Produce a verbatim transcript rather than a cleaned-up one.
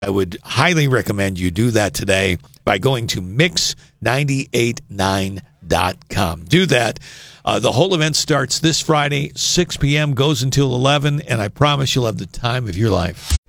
I would highly recommend you do that today by going to mix nine eight nine dot com. Do that. Uh, the whole event starts this Friday, six p.m., goes until eleven, and I promise you'll have the time of your life.